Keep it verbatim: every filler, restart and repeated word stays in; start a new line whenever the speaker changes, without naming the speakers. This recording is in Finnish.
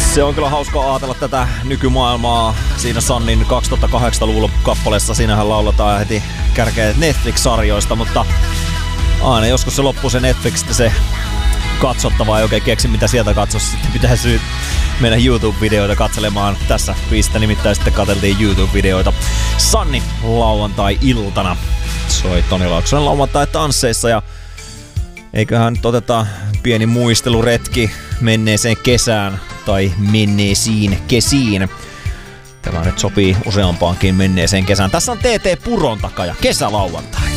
Se on kyllä hauska ajatella tätä nykymaailmaa siinä Sunnin kaksituhattakahdeksanluvun kappaleessa. Siinähän lauletaan heti kärkeä Netflix-sarjoista, mutta aina joskus se loppuu se Netflixistä se katsottava, ei oikein keksi mitä sieltä katsoa. Sitten pitäisi mennä YouTube-videoita katselemaan. Tässä biisistä nimittäin sitten katseltiin YouTube-videoita Sunni lauantai-iltana. Soi Toni Laaksonen lauantai-tansseissa ja eiköhän nyt oteta pieni muisteluretki menneeseen kesään tai menneisiin kesiin. Tämä nyt sopii useampaankin menneeseen kesään. Tässä on T T Puron takaa ja kesälauantai.